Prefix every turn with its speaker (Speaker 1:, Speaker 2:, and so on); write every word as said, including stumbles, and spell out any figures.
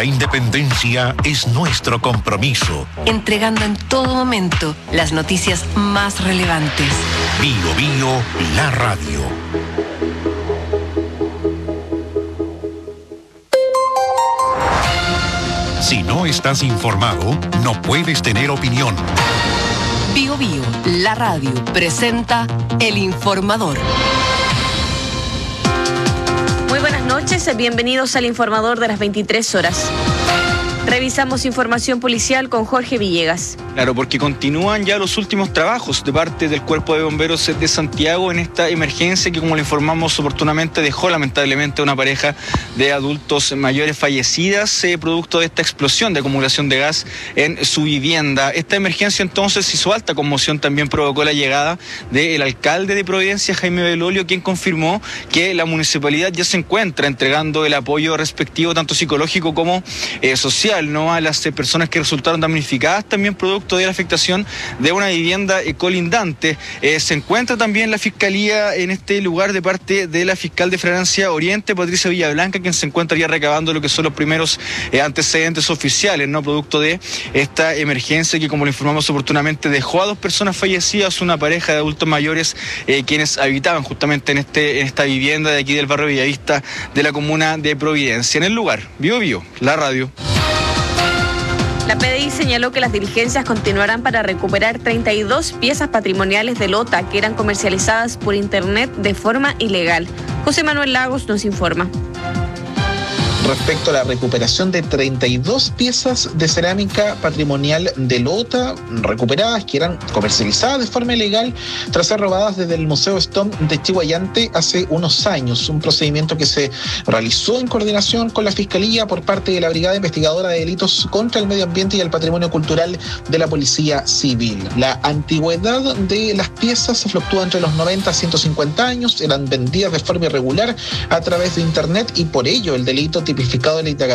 Speaker 1: independencia es nuestro compromiso.
Speaker 2: Entregando en todo momento las noticias más relevantes.
Speaker 1: Bio Bio, la radio. Si no estás informado, no puedes tener opinión.
Speaker 2: Bio Bio, la radio, presenta El Informador.
Speaker 3: Muy buenas noches, bienvenidos al Informador de las veintitrés horas. Revisamos información policial con Jorge Villegas.
Speaker 4: Claro, porque continúan ya los últimos trabajos de parte del Cuerpo de Bomberos de Santiago en esta emergencia que, como le informamos oportunamente, dejó lamentablemente a una pareja de adultos mayores fallecidas eh, producto de esta explosión de acumulación de gas en su vivienda. Esta emergencia entonces hizo alta conmoción, también provocó la llegada del alcalde de Providencia, Jaime Belolio, quien confirmó que la municipalidad ya se encuentra entregando el apoyo respectivo, tanto psicológico como eh, social, ¿no?, a las eh, personas que resultaron damnificadas, también producto de la afectación de una vivienda eh, colindante. Eh, se encuentra también la Fiscalía en este lugar de parte de la fiscal de Francia Oriente, Patricia Villablanca, quien se encuentra ya recabando lo que son los primeros eh, antecedentes oficiales, ¿no?, producto de esta emergencia que, como le informamos oportunamente, dejó a dos personas fallecidas, una pareja de adultos mayores eh, quienes habitaban justamente en, este, en esta vivienda de aquí del barrio Bellavista de la comuna de Providencia. En el lugar, Bio Bio, la radio.
Speaker 3: La P D I señaló que las diligencias continuarán para recuperar treinta y dos piezas patrimoniales de lota que eran comercializadas por internet de forma ilegal. José Manuel Lagos nos informa.
Speaker 5: Respecto a la recuperación de treinta y dos piezas de cerámica patrimonial de lota recuperadas que eran comercializadas de forma ilegal tras ser robadas desde el Museo Stom de Chihuayante hace unos años, un procedimiento que se realizó en coordinación con la Fiscalía por parte de la Brigada Investigadora de Delitos contra el Medio Ambiente y el Patrimonio Cultural de la Policía Civil. La antigüedad de las piezas se fluctúa entre los noventa a ciento cincuenta años, eran vendidas de forma irregular a través de internet y por ello el delito tipificado en la indagatoria